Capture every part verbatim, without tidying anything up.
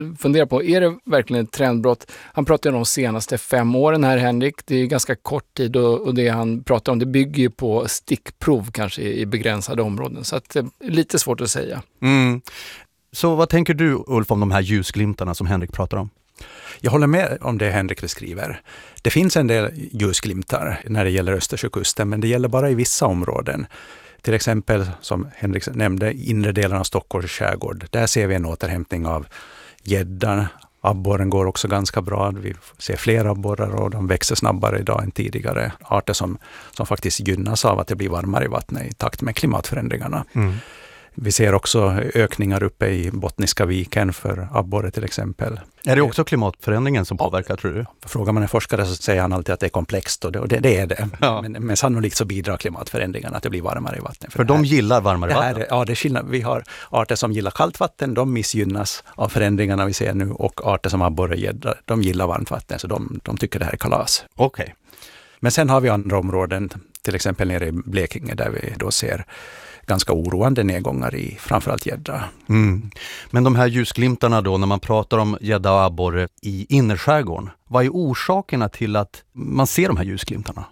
fundera på, är det verkligen ett trendbrott? Han pratar ju om de senaste fem åren här, Henrik. Det är ganska kort tid och, och det han pratar om, det bygger ju på stickprov kanske i, i begränsade områden. Så att det är lite svårt att säga. Mm. Så vad tänker du, Ulf, om de här ljusglimtarna som Henrik pratar om? Jag håller med om det Henrik beskriver. Det finns en del ljusglimtar när det gäller Östersjökusten, men det gäller bara i vissa områden. Till exempel, som Henrik nämnde, inre delen av Stockholms skärgård. Där ser vi en återhämtning av gäddan. Abborren går också ganska bra. Vi ser fler abborrar och de växer snabbare idag än tidigare. Arter som, som faktiskt gynnas av att det blir varmare i vattnet i takt med klimatförändringarna. Mm. Vi ser också ökningar uppe i Bottniska viken för abborre till exempel. Är det också klimatförändringen som påverkar, tror du? Frågar man en forskare så säger han alltid att det är komplext och det, och det, det är det. Ja. Men, men sannolikt så bidrar klimatförändringarna att det blir varmare i vattnet. För, för de här, gillar varmare vatten? Här, ja, det är skillnad. Vi har arter som gillar kallt vatten, de missgynnas av förändringarna vi ser nu, och arter som abborre och gädda, de gillar varmt vatten, så de, de tycker det här är kalas. Okej. Okay. Men sen har vi andra områden, till exempel nere i Blekinge, där vi då ser ganska oroande nedgångar i framförallt gädda. Mm. Men de här ljusglimtarna då, när man pratar om gädda och abborre i innerskärgården, vad är orsakerna till att man ser de här ljusglimtarna?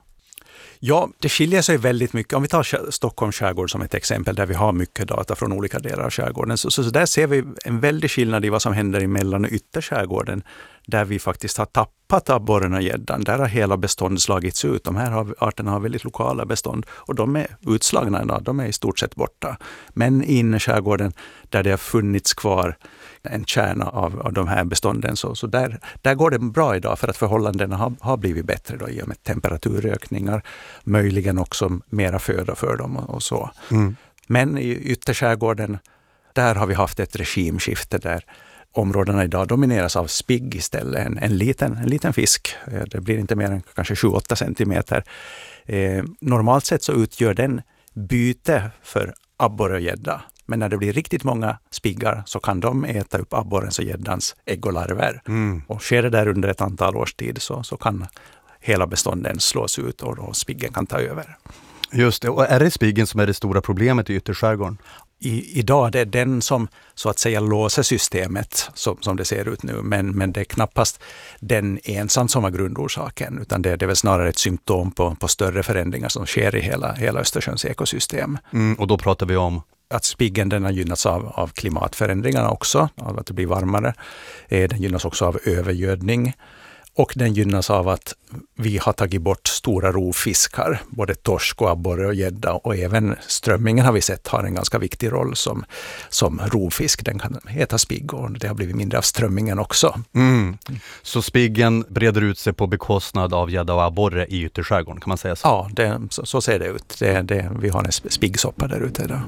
Ja, det skiljer sig väldigt mycket. Om vi tar Stockholms skärgård som ett exempel, där vi har mycket data från olika delar av skärgården, så, så, så där ser vi en väldig skillnad i vad som händer i mellan- och ytterskärgården, där vi faktiskt har tappat abborren och gäddan. Där har hela bestånd slagits ut. De här har, arterna har väldigt lokala bestånd och de är utslagna idag. De är i stort sett borta. Men i innerskärgården, där det har funnits kvar en kärna av, av de här bestånden, så, så där, där går det bra idag, för att förhållandena har, har blivit bättre då, i och med temperaturökningar, möjligen också mera föda för dem och, och så. Mm. Men i ytterskärgården, där har vi haft ett regimskifte där områdena idag domineras av spigg istället. En, en, liten, en liten fisk. Det blir inte mer än kanske sju åtta centimeter. Eh, normalt sett så utgör den byte för abborre och gädda. Men när det blir riktigt många spiggar så kan de äta upp abborrens och gäddans ägg och larver. Mm. Och sker det där under ett antal års tid så, så kan hela bestånden slås ut och då spiggen kan ta över. Just det. Och är det spiggen som är det stora problemet i ytterskärgården? I, idag det är den som så att säga låser systemet som, som det ser ut nu. Men, men det är knappast den ensam som är grundorsaken, utan det, det är väl snarare ett symptom på, på större förändringar som sker i hela, hela Östersjöns ekosystem. Mm, och då pratar vi om? Att spiggen den har gynnats av, av klimatförändringarna också, av att det blir varmare. Eh, den gynnas också av övergödning. Och den gynnas av att vi har tagit bort stora rovfiskar, både torsk och abborre och gädda, och även strömmingen har vi sett har en ganska viktig roll som, som rovfisk. Den kan heta spigg och det har blivit mindre av strömmingen också. Mm. Så spiggen breder ut sig på bekostnad av gädda och abborre i ytterskärgården, kan man säga så? Ja, det, så, så ser det ut. Det, det, vi har en spiggsoppa där ute idag.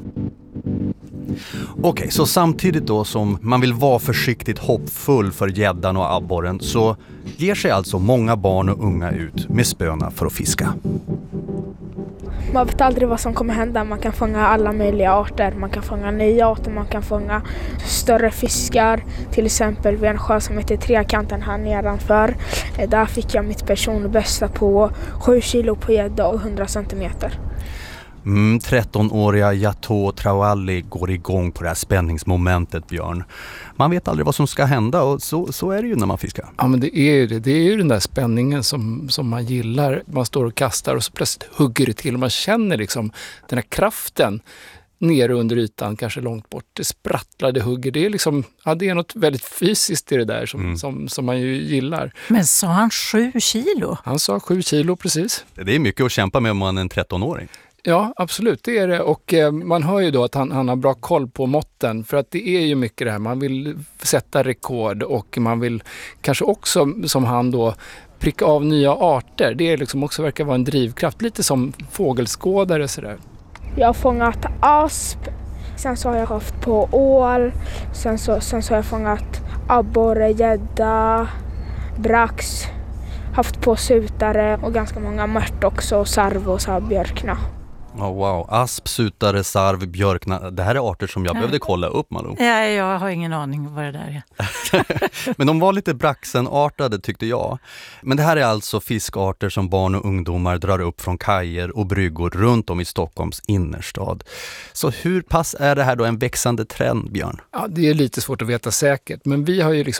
Okej, okay, så samtidigt då som man vill vara försiktigt hoppfull för gäddan och abborren, så ger sig alltså många barn och unga ut med spöna för att fiska. Man vet aldrig vad som kommer hända. Man kan fånga alla möjliga arter. Man kan fånga nya arter. Man kan fånga större fiskar. Till exempel vid en sjö som heter Trekanten här nedanför. Där fick jag mitt personbästa på sju kilo på gädda och hundra centimeter. Mm, tretton-åriga Yato Trawali går igång på det här spänningsmomentet, Björn. Man vet aldrig vad som ska hända, och så, så är det ju när man fiskar. Ja, men det är ju det. Det är ju den där spänningen som, som man gillar. Man står och kastar och så plötsligt hugger det till. Och man känner liksom den här kraften nere under ytan, kanske långt bort. Det sprattlar, det hugger. Det är liksom, ja, det är något väldigt fysiskt i det där som, mm. som, som man ju gillar. Men sa han sju kilo? Han sa sju kilo, precis. Det är mycket att kämpa med om man är en tretton-åring. Ja, absolut, det är det. Och eh, man hör ju då att han, han har bra koll på måtten, för att det är ju mycket det här. Man vill sätta rekord och man vill kanske också, som han då, pricka av nya arter. Det är liksom också verkar vara en drivkraft, lite som fågelskådare sådär. Jag har fångat asp, sen så har jag haft på ål, sen så, sen så har jag fångat abborre, gädda, brax, haft på sutare och ganska många mört också, sarv och så här björkna. Oh, wow, asp, sutare, sarv, björkna. Det här är arter som jag ja. behövde kolla upp, Malou. Ja, jag har ingen aning vad det där är. Men de var lite braxenartade tyckte jag. Men det här är alltså fiskarter som barn och ungdomar drar upp från kajer och bryggor runt om i Stockholms innerstad. Så hur pass är det här då en växande trend, Björn? Ja, det är lite svårt att veta säkert. Men vi har ju liksom